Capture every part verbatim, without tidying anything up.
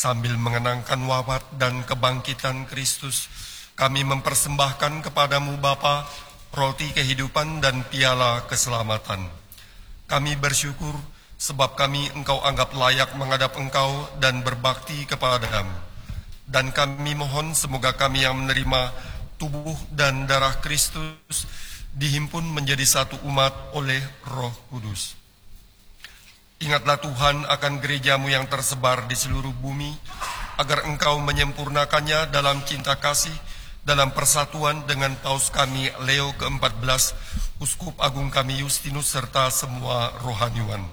Sambil mengenangkan wafat dan kebangkitan Kristus, kami mempersembahkan kepadamu Bapa, roti kehidupan dan piala keselamatan. Kami bersyukur sebab kami Engkau anggap layak menghadap Engkau dan berbakti kepadamu. Dan kami mohon semoga kami yang menerima tubuh dan darah Kristus dihimpun menjadi satu umat oleh Roh Kudus. Ingatlah Tuhan akan gerejamu yang tersebar di seluruh bumi, agar Engkau menyempurnakannya dalam cinta kasih, dalam persatuan dengan Paus kami Leo keempat belas, Uskup Agung kami Justinus, serta semua rohaniwan.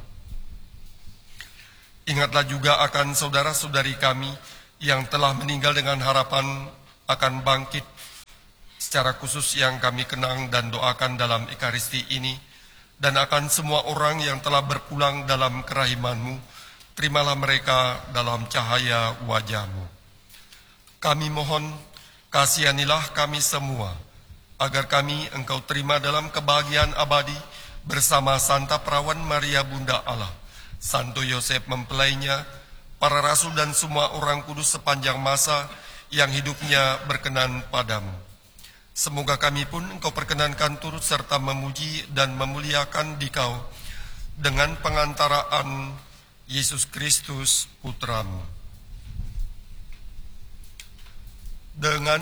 Ingatlah juga akan saudara-saudari kami yang telah meninggal dengan harapan akan bangkit, secara khusus yang kami kenang dan doakan dalam Ekaristi ini, dan akan semua orang yang telah berpulang dalam kerahiman-Mu, terimalah mereka dalam cahaya wajah-Mu. Kami mohon, kasihanilah kami semua, agar kami Engkau terima dalam kebahagiaan abadi bersama Santa Perawan Maria Bunda Allah, Santo Yosef mempelainya, para rasul dan semua orang kudus sepanjang masa yang hidupnya berkenan padamu. Semoga kami pun Engkau perkenankan turut serta memuji dan memuliakan Dikau dengan pengantaraan Yesus Kristus Putra-Mu. Dengan